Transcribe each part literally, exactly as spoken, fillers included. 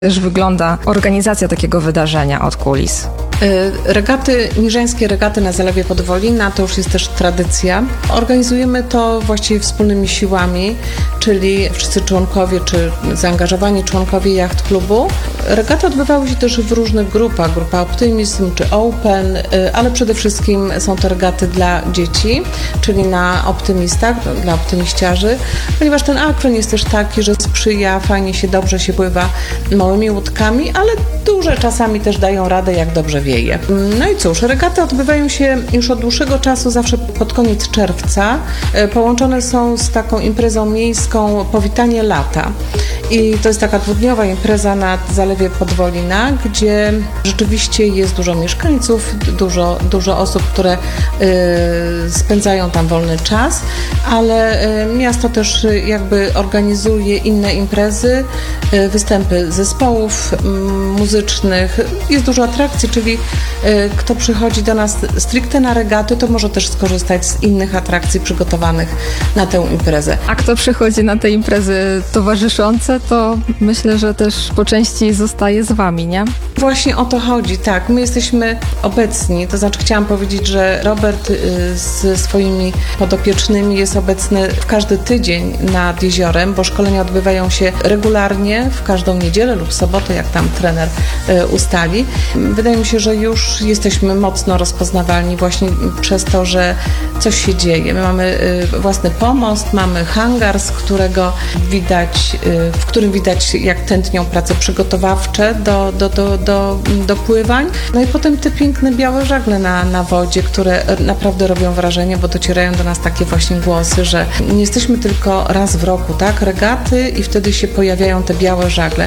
Też wygląda organizacja takiego wydarzenia od kulis? Regaty, niżeńskie regaty na Zalewie Podwolina to już jest też tradycja. Organizujemy to właściwie wspólnymi siłami, czyli wszyscy członkowie czy zaangażowani członkowie Yacht Klubu. Regaty odbywały się też w różnych grupach, grupa Optimizm czy Open, ale przede wszystkim są to regaty dla dzieci, czyli na optymistach, dla optymiściarzy, ponieważ ten akwen jest też taki, że sprzyja, fajnie się, dobrze się pływa małymi łódkami, ale duże czasami też dają radę, jak dobrze wieje. No i cóż, regaty odbywają się już od dłuższego czasu, zawsze pod koniec czerwca. Połączone są z taką imprezą miejską Powitanie Lata. I to jest taka dwudniowa impreza na Zalewie Podwolina, gdzie rzeczywiście jest dużo mieszkańców, dużo, dużo osób, które y, spędzają tam wolny czas, ale y, miasto też y, jakby organizuje inne imprezy, y, występy zespołów y, muzycznych. Jest dużo atrakcji, czyli y, kto przychodzi do nas stricte na regaty, to może też skorzystać z innych atrakcji przygotowanych na tę imprezę. A kto przychodzi na te imprezy towarzyszące, to myślę, że też po części zostaje z wami, nie? Właśnie o to chodzi, tak. My jesteśmy obecni, to znaczy chciałam powiedzieć, że Robert ze swoimi podopiecznymi jest obecny w każdy tydzień nad jeziorem, bo szkolenia odbywają się regularnie w każdą niedzielę lub sobotę, jak tam trener ustali. Wydaje mi się, że już jesteśmy mocno rozpoznawalni właśnie przez to, że coś się dzieje. My mamy własny pomost, mamy hangar, z którego widać, w którym widać, jak tętnią prace przygotowawcze do, do, do, do, do pływań. No i potem te piękne białe żagle na, na wodzie, które naprawdę robią wrażenie, bo docierają do nas takie właśnie głosy, że nie jesteśmy tylko raz w roku, tak? Regaty i wtedy się pojawiają te białe żagle.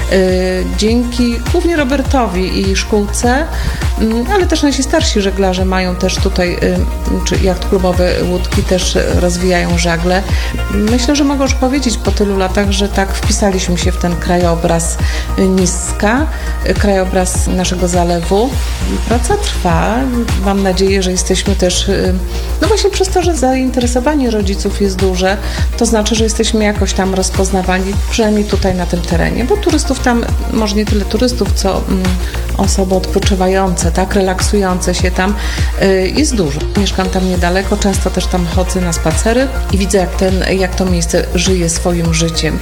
Dzięki głównie Robertowi i szkółce, ale też nasi starsi żeglarze mają też tutaj, czy jacht klubowe łódki też rozwijają żagle. Myślę, że mogę już powiedzieć po tylu latach, że tak wpisaliśmy się w ten krajobraz Niska, krajobraz naszego zalewu. Praca trwa. Mam nadzieję, że jesteśmy też, no właśnie przez to, że zainteresowanie rodziców jest duże, to znaczy, że jesteśmy jakoś tam rozpoznawani, przynajmniej tutaj na tym terenie, bo turystów tam, może nie tyle turystów, co mm, osoby odpoczywające, tak, relaksujące się tam y, jest dużo. Mieszkam tam niedaleko, często też tam chodzę na spacery i widzę, jak, ten, jak to miejsce żyje swoim życiem.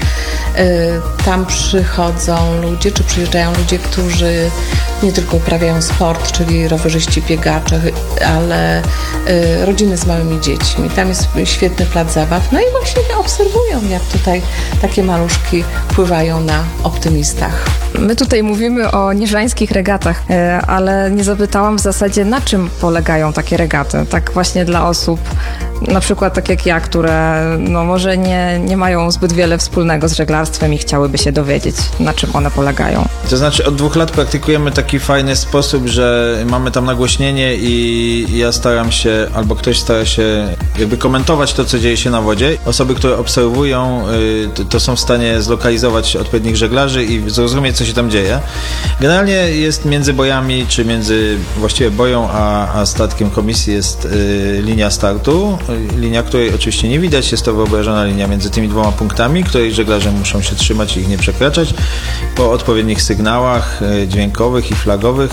Y, tam przychodzą ludzie, czy przyjeżdżają ludzie, którzy nie tylko uprawiają sport, czyli rowerzyści, biegacze, ale y, rodziny z małymi dziećmi. Tam jest świetny plac zabaw. No i właśnie obserwują, jak tutaj takie maluszki pływają na optymistach. My tutaj mówimy o niżańskich regatach, ale nie zapytałam w zasadzie, na czym polegają takie regaty. Tak właśnie dla osób, na przykład tak jak ja, które no może nie, nie mają zbyt wiele wspólnego z żeglarstwem i chciałyby się dowiedzieć, na czym one polegają. To znaczy od dwóch lat praktykujemy taki fajny sposób, że mamy tam nagłośnienie i ja staram się, albo ktoś stara się jakby komentować to, co dzieje się na wodzie. Osoby, które obserwują, to są w stanie zlokalizować odpowiednich żeglarzy i zrozumieć, co się tam dzieje. Generalnie jest między bojami, czy między właściwie boją a, a statkiem komisji jest y, linia startu. Linia, której oczywiście nie widać, jest to wyobrażona linia między tymi dwoma punktami, której żeglarze muszą się trzymać i ich nie przekraczać. Po odpowiednich sygnałach y, dźwiękowych i flagowych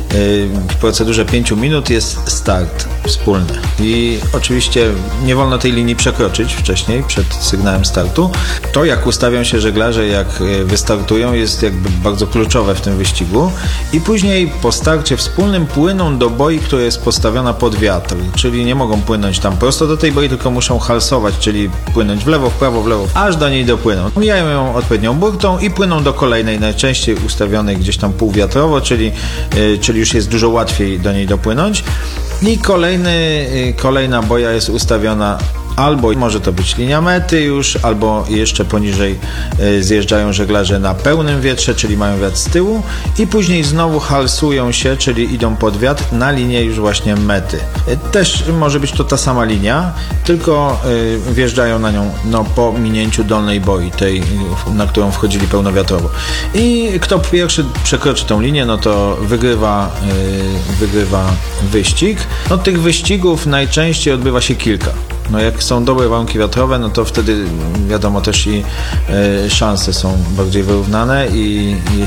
y, w procedurze pięciu minut jest start wspólny. I oczywiście nie wolno tej linii przekroczyć wcześniej, przed sygnałem startu. To, jak ustawią się żeglarze, jak wystartują, jest jakby bardzo kluczowe w tym wyścigu. I później po starcie wspólnym płyną do boi, która jest postawiona pod wiatr, czyli nie mogą płynąć tam prosto do tej boi, tylko muszą halsować, czyli płynąć w lewo, w prawo, w lewo, aż do niej dopłyną. Mijają ją odpowiednią burtą i płyną do kolejnej, najczęściej ustawionej gdzieś tam półwiatrowo, czyli, yy, czyli już jest dużo łatwiej do niej dopłynąć. I kolejny, yy, kolejna boja jest ustawiona albo może to być linia mety już, albo jeszcze poniżej y, zjeżdżają żeglarze na pełnym wietrze, czyli mają wiatr z tyłu i później znowu halsują się, czyli idą pod wiatr na linię już właśnie mety. Y, też może być to ta sama linia, tylko y, wjeżdżają na nią no, po minięciu dolnej boi, tej, na którą wchodzili pełnowiatrowo. I kto pierwszy przekroczy tą linię, no to wygrywa, y, wygrywa wyścig. No tych wyścigów najczęściej odbywa się kilka. No jak są dobre warunki wiatrowe, no to wtedy wiadomo też i y, szanse są bardziej wyrównane i